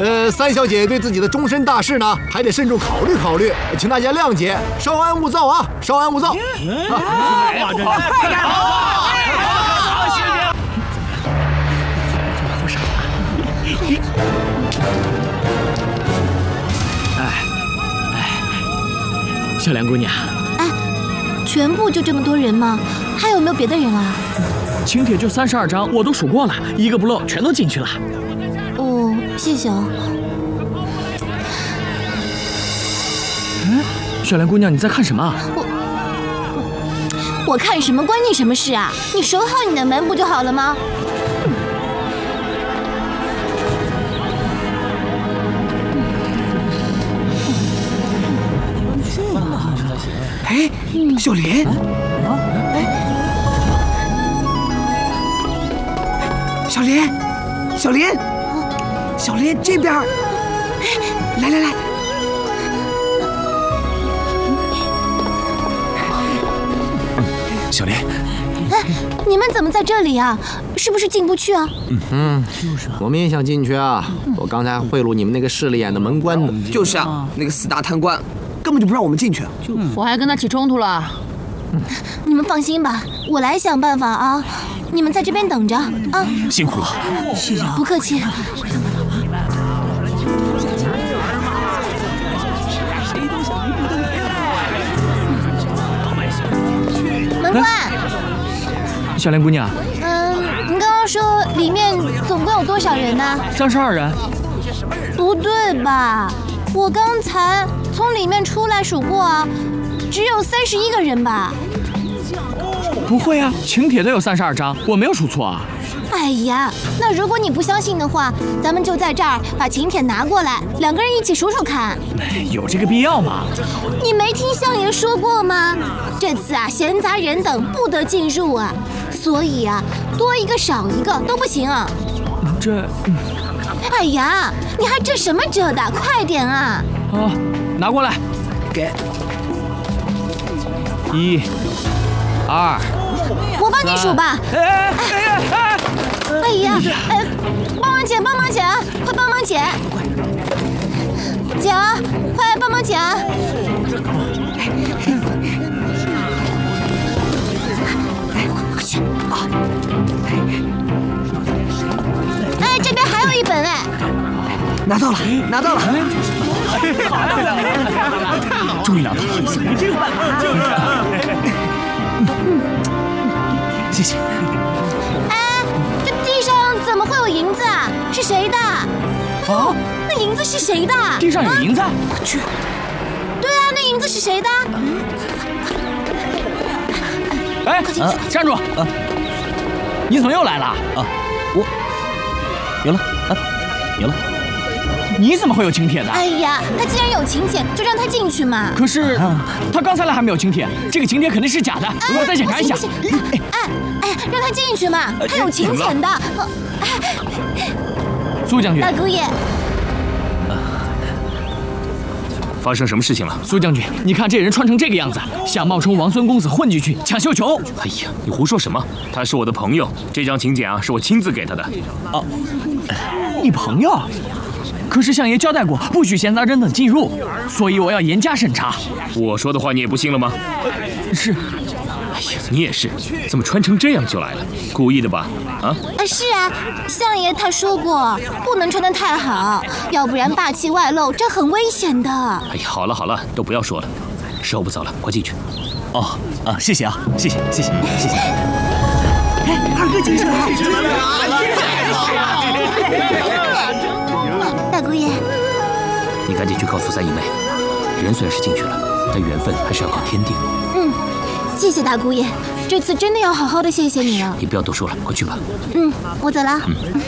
三小姐对自己的终身大事呢，还得慎重考虑考虑，请大家谅解，稍安勿躁啊，稍安勿躁。 哇，这太好！好，谢谢。多少？ 小梁姑娘， 全部就这么多人吗？还有没有别的人啊？ 请帖就32张，我都数过了，一个不漏，全都进去了。 哦，谢谢哦。 小梁姑娘，你在看什么？ 我看什么关你什么事啊？你守好你的门不就好了吗？ 哎，小林，小林，小林，小林这边，来来来， 小林， 你们怎么在这里啊？是不是进不去啊？ 我们也想进去啊，我刚才贿赂你们那个势利眼的门官呢。 就是啊，那个4大贪官根本就不让我们进去。 我还跟他起冲突了。 你们放心吧，我来想办法啊。你们在这边等着啊。 辛苦了， 谢谢。 不客气。门官， 小梁姑娘你刚刚说里面总共有多少人呢 ？32人。 不对吧？我刚才从里面出来数过啊，只有31个人吧？ 不会啊，请帖都有32张，我没有数错啊。 哎呀，那如果你不相信的话，咱们就在这儿把请帖拿过来，2个人一起数数看。 有这个必要吗？ 你没听相爷说过吗？这次啊，闲杂人等不得进入啊，所以啊，多一个少一个都不行啊。 这…… 哎呀，你还遮什么遮的？快点啊！ 拿过来。 给。 1、2。 我帮你数吧。哎呀，帮忙捡，帮忙捡，快帮忙捡！姐啊，快帮忙捡！快去啊！哎，这边还有一本哎。 拿到了，拿到了！ 终于拿到了， 你这个办法就是。 谢谢。 哎，这地上怎么会有银子啊？是谁的？ 啊？ 那银子是谁的？ 地上有银子？ 我去。 对啊，那银子是谁的？ 哎，站住！你怎么又来了？ 我有了有了。 你怎么会有请帖的？ 哎呀，他既然有请帖，就让他进去嘛。 可是他刚才来还没有请帖，这个请帖肯定是假的。我再检查一下。 哎，让他进去嘛，他有请柬的。 苏将军， 大姑爷， 发生什么事情了？ 苏将军，你看这人穿成这个样子，想冒充王孙公子混进去抢绣球。 哎呀，你胡说什么？他是我的朋友，这张请柬啊是我亲自给他的。 哦，你朋友？可是相爷交代过，不许闲杂人等进入，所以我要严加审查。 我说的话你也不信了吗？ 是。 哎呀，你也是，怎么穿成这样就来了？故意的吧？啊？ 是啊，相爷他说过，不能穿得太好，要不然霸气外露，这很危险的。 哎呀，好了好了，都不要说了，时候不早了，快进去。 谢谢啊，谢谢。 哎，二哥进去了！ 大姑爷， 你赶紧去告诉三姨妹，人虽然是进去了，但缘分还是要靠天定。 谢谢大姑爷，这次真的要好好的谢谢你了。 你不要多说了，快去吧。 我走了。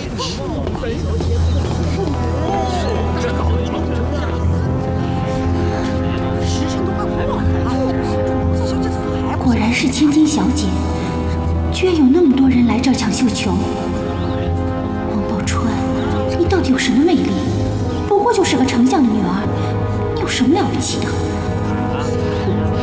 果然是千金小姐，居然有那么多人来这儿抢绣球。王宝钏，你到底有什么魅力？不过就是个丞相的女儿，你有什么了不起的？